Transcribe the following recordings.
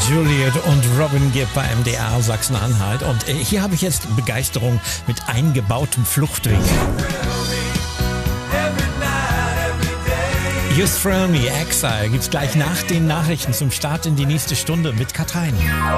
Juliet und Robin Gibb bei MDR Sachsen-Anhalt. Und hier habe ich jetzt Begeisterung mit eingebautem Fluchtweg. You Thrill Me, Exile, gibt's gleich nach den Nachrichten zum Start in die nächste Stunde mit Katrin.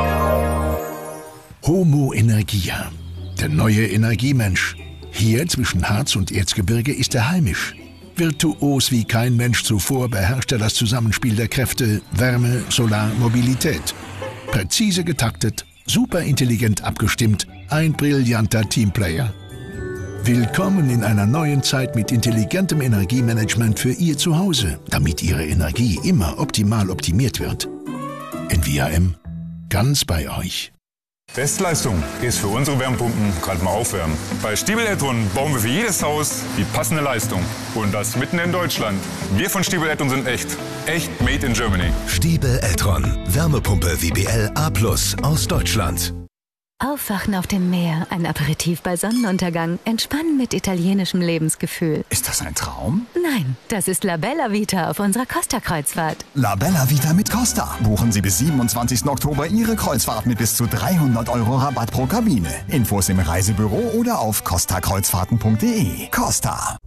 Homo Energia, der neue Energiemensch. Hier zwischen Harz und Erzgebirge ist er heimisch. Virtuos wie kein Mensch zuvor beherrscht er das Zusammenspiel der Kräfte Wärme, Solar, Mobilität. Präzise getaktet, superintelligent abgestimmt, ein brillanter Teamplayer. Willkommen in einer neuen Zeit mit intelligentem Energiemanagement für Ihr Zuhause, damit Ihre Energie immer optimal optimiert wird. NVIM, ganz bei euch. Bestleistung ist für unsere Wärmepumpen gerade mal aufwärmen. Bei Stiebel Eltron bauen wir für jedes Haus die passende Leistung. Und das mitten in Deutschland. Wir von Stiebel Eltron sind echt. Echt made in Germany. Stiebel Eltron. Wärmepumpe WBL A+ aus Deutschland. Aufwachen auf dem Meer, ein Aperitif bei Sonnenuntergang, entspannen mit italienischem Lebensgefühl. Ist das ein Traum? Nein, das ist La Bella Vita auf unserer Costa-Kreuzfahrt. La Bella Vita mit Costa. Buchen Sie bis 27. Oktober Ihre Kreuzfahrt mit bis zu 300 € Rabatt pro Kabine. Infos im Reisebüro oder auf costakreuzfahrten.de. Costa.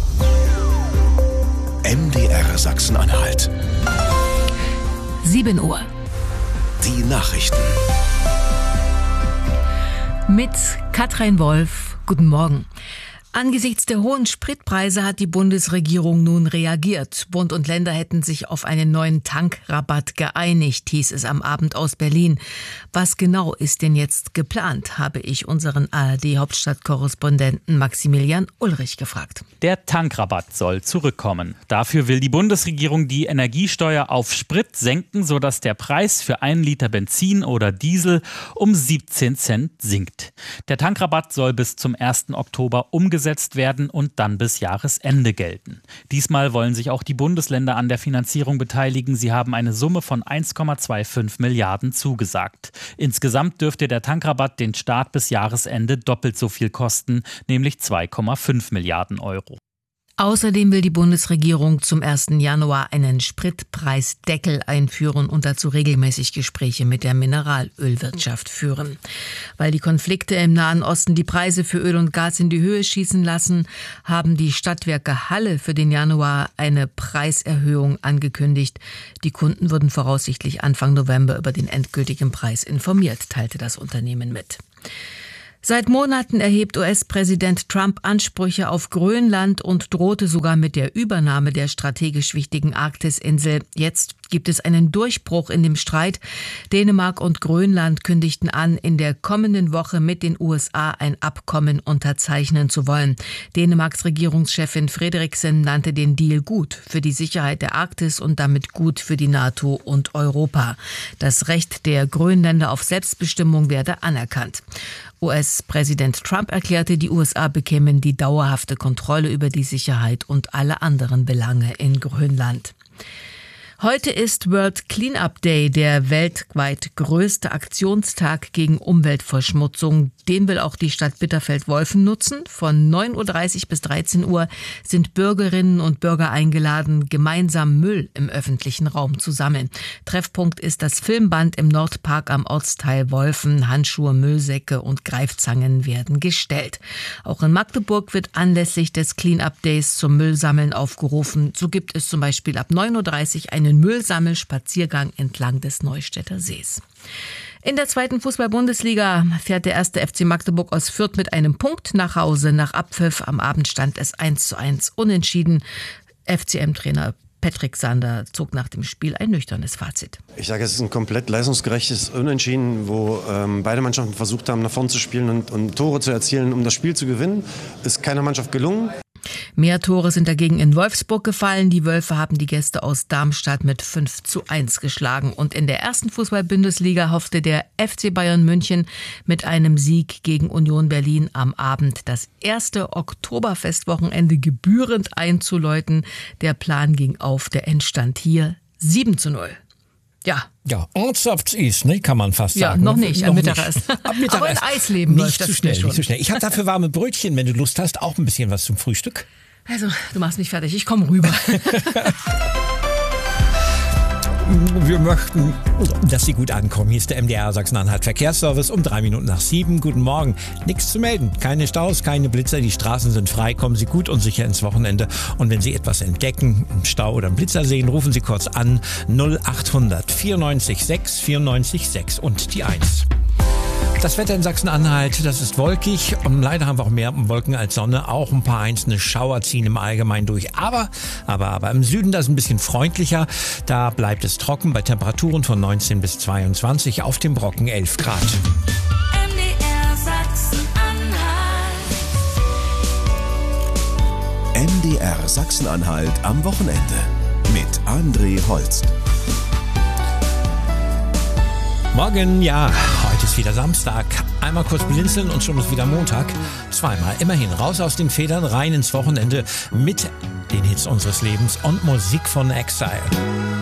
MDR Sachsen-Anhalt. 7 Uhr. Die Nachrichten. Mit Katrin Wolf. Guten Morgen. Angesichts der hohen Spritpreise hat die Bundesregierung nun reagiert. Bund und Länder hätten sich auf einen neuen Tankrabatt geeinigt, hieß es am Abend aus Berlin. Was genau ist denn jetzt geplant, habe ich unseren ARD-Hauptstadtkorrespondenten Maximilian Ulrich gefragt. Der Tankrabatt soll zurückkommen. Dafür will die Bundesregierung die Energiesteuer auf Sprit senken, sodass der Preis für 1 Liter Benzin oder Diesel um 17 Cent sinkt. Der Tankrabatt soll bis zum 1. Oktober umgesetzt werden und dann bis Jahresende gelten. Diesmal wollen sich auch die Bundesländer an der Finanzierung beteiligen. Sie haben eine Summe von 1,25 Milliarden zugesagt. Insgesamt dürfte der Tankrabatt den Staat bis Jahresende doppelt so viel kosten, nämlich 2,5 Milliarden €. Außerdem will die Bundesregierung zum 1. Januar einen Spritpreisdeckel einführen und dazu regelmäßig Gespräche mit der Mineralölwirtschaft führen. Weil die Konflikte im Nahen Osten die Preise für Öl und Gas in die Höhe schießen lassen, haben die Stadtwerke Halle für den Januar eine Preiserhöhung angekündigt. Die Kunden würden voraussichtlich Anfang November über den endgültigen Preis informiert, teilte das Unternehmen mit. Seit Monaten erhebt US-Präsident Trump Ansprüche auf Grönland und drohte sogar mit der Übernahme der strategisch wichtigen Arktisinsel. Jetzt gibt es einen Durchbruch in dem Streit. Dänemark und Grönland kündigten an, in der kommenden Woche mit den USA ein Abkommen unterzeichnen zu wollen. Dänemarks Regierungschefin Frederiksen nannte den Deal gut für die Sicherheit der Arktis und damit gut für die NATO und Europa. Das Recht der Grönländer auf Selbstbestimmung werde anerkannt. US-Präsident Trump erklärte, die USA bekämen die dauerhafte Kontrolle über die Sicherheit und alle anderen Belange in Grönland. Heute ist World Cleanup Day, der weltweit größte Aktionstag gegen Umweltverschmutzung. Den will auch die Stadt Bitterfeld-Wolfen nutzen. Von 9:30 Uhr bis 13 Uhr sind Bürgerinnen und Bürger eingeladen, gemeinsam Müll im öffentlichen Raum zu sammeln. Treffpunkt ist das Filmband im Nordpark am Ortsteil Wolfen. Handschuhe, Müllsäcke und Greifzangen werden gestellt. Auch in Magdeburg wird anlässlich des Cleanup Days zum Müllsammeln aufgerufen. So gibt es zum Beispiel ab 9:30 Uhr einen Müllsammelspaziergang entlang des Neustädter Sees. In der 2. Fußball-Bundesliga fährt der 1. FC Magdeburg aus Fürth mit einem Punkt nach Hause. Nach Abpfiff am Abend stand es 1:1 unentschieden. FCM-Trainer Patrick Sander zog nach dem Spiel ein nüchternes Fazit. Ich sage, es ist ein komplett leistungsgerechtes Unentschieden, wo beide Mannschaften versucht haben, nach vorne zu spielen und Tore zu erzielen, um das Spiel zu gewinnen. Ist keiner Mannschaft gelungen. Mehr Tore sind dagegen in Wolfsburg gefallen. Die Wölfe haben die Gäste aus Darmstadt mit 5:1 geschlagen. Und in der 1. Fußball-Bundesliga hoffte der FC Bayern München mit einem Sieg gegen Union Berlin am Abend das erste Oktoberfestwochenende gebührend einzuläuten. Der Plan ging auf, der Endstand hier 7:0. Ja. Ja, ernsthaft ist, ne, kann man fast sagen. Ja, noch nicht, am Mittagessen. Aber in Eisleben nicht zu schnell, nicht so schnell. Ich habe dafür warme Brötchen, wenn du Lust hast, auch ein bisschen was zum Frühstück. Also, du machst mich fertig, ich komme rüber. Wir möchten, dass Sie gut ankommen. Hier ist der MDR Sachsen-Anhalt Verkehrsservice um 7:03. Guten Morgen. Nichts zu melden. Keine Staus, keine Blitzer. Die Straßen sind frei. Kommen Sie gut und sicher ins Wochenende. Und wenn Sie etwas entdecken, einen Stau oder einen Blitzer sehen, rufen Sie kurz an 0800 94 6 94 6 und die 1. Das Wetter in Sachsen-Anhalt, das ist wolkig und leider haben wir auch mehr Wolken als Sonne. Auch ein paar einzelne Schauer ziehen im Allgemeinen durch. Aber im Süden, das ist ein bisschen freundlicher. Da bleibt es trocken bei Temperaturen von 19 bis 22, auf dem Brocken 11 Grad. MDR Sachsen-Anhalt. MDR Sachsen-Anhalt am Wochenende mit André Holst. Morgen, ja, heute ist wieder Samstag. Einmal kurz blinzeln und schon ist wieder Montag. Zweimal, immerhin raus aus den Federn, rein ins Wochenende mit den Hits unseres Lebens und Musik von Exile.